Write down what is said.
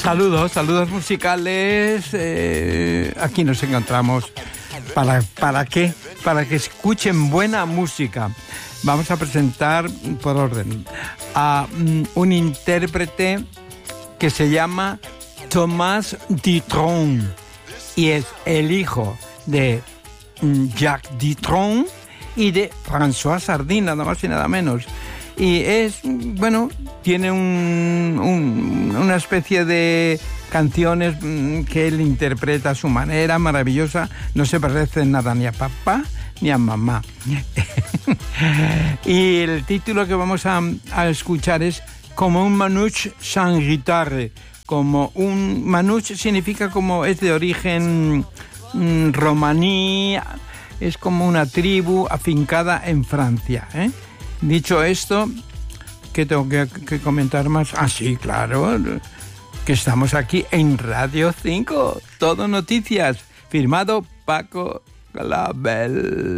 Saludos musicales. Aquí nos encontramos. ¿Para qué? Para que escuchen buena música. Vamos a presentar, por orden, a un intérprete que se llama Thomas Dutronc y es el hijo de Jacques Dutronc y de François Hardy, nada más y nada menos. Y es, bueno, tiene una especie de canciones que él interpreta a su manera maravillosa. No se parece nada ni a papá ni a mamá. Y el título que vamos a escuchar es Como un manouche sans guitare. Como un manouche significa como es de origen romaní, es como una tribu afincada en Francia, ¿eh? Dicho esto, ¿qué tengo que comentar más? Ah, sí, claro, que estamos aquí en Radio 5, Todo Noticias, firmado Paco Clavel.